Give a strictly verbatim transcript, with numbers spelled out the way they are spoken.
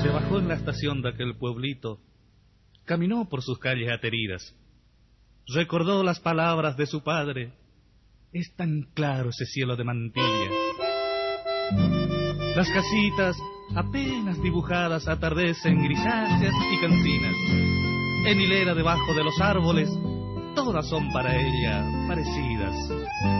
Se bajó en la estación de aquel pueblito, caminó por sus calles ateridas, recordó las palabras de su padre. Es tan claro ese cielo de mantilla. Las casitas, apenas dibujadas, atardecen grisáceas y cancinas. En hilera debajo de los árboles, todas son para ella parecidas.